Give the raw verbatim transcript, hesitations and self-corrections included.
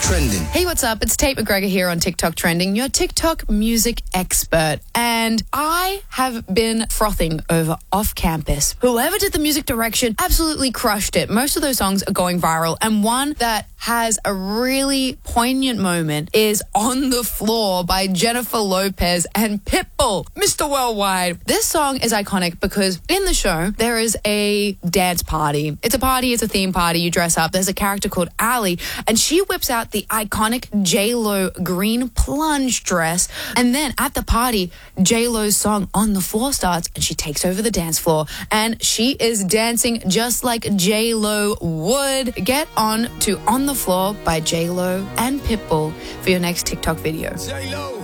Trending. Hey, what's up? It's Tate McGregor here on TikTok Trending, your TikTok music expert. And I have been frothing over Off Campus. Whoever did the music direction absolutely crushed it. Most of those songs are going viral. And one that has a really poignant moment is On the Floor by Jennifer Lopez and Pitbull, Mister Worldwide. This song is iconic because in the show, there is a dance party. It's a party, it's a theme party, you dress up. There's a character called Allie, and she whips out the iconic J-Lo green plunge dress. And then at the party, J-Lo's song On the Floor starts, and she takes over the dance floor, and she is dancing just like J-Lo would. Get on to On the Floor by J-Lo and Pitbull for your next TikTok video. J-Lo.